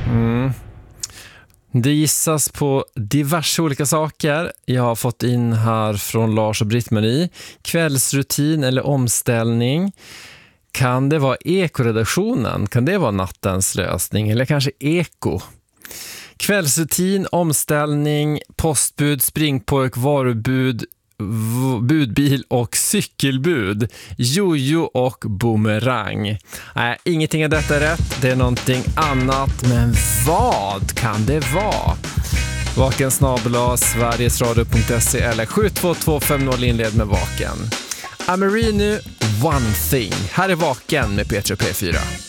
Det gissas på diverse olika saker. Jag har fått in här från Lars och Britt-Marie. Kvällsrutin eller omställning. Kan det vara ekoredaktionen? Kan det vara nattens lösning? Eller kanske eko? Kvällsrutin, omställning, postbud, springpojk, varubud, budbil och cykelbud, jojo och boomerang. Nej, ingenting av detta är rätt. Det är någonting annat. Men vad kan det vara? Vaken @sverigesradio.se eller 72250 inled med Vaken. Amerinu, One Thing. Här är Vaken med P3 och P4.